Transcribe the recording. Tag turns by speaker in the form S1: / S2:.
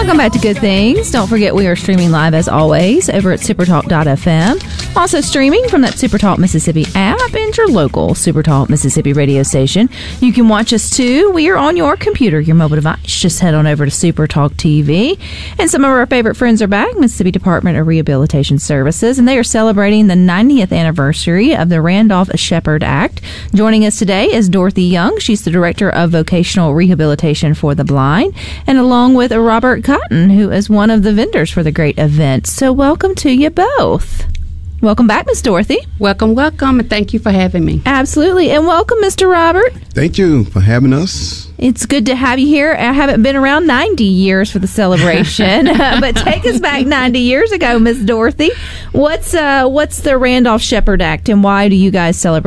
S1: Welcome back to Good Things. Don't forget we are streaming live as always over at supertalk.fm. Also streaming from that Supertalk Mississippi app and your local Supertalk Mississippi radio station. You can watch us too. We are on your computer, your mobile device. Just head on over to Supertalk TV. And some of our favorite friends are back, Mississippi Department of Rehabilitation Services, and they are celebrating the 90th anniversary of the Randolph-Shepard Act. Joining us today is Dorothy Young. She's the Director of Vocational Rehabilitation for the Blind, and along with Robert Cotton, who is one of the vendors for the great event. So welcome to you both. Welcome back, Miss Dorothy.
S2: Welcome, and thank you for having me.
S1: Absolutely, and welcome, Mr. Robert.
S3: Thank you for having us.
S1: It's good to have you here. I haven't been around 90 years for the celebration, but take us back 90 years ago, Miss Dorothy. What's the Randolph-Shepard Act, and why do you guys celebrate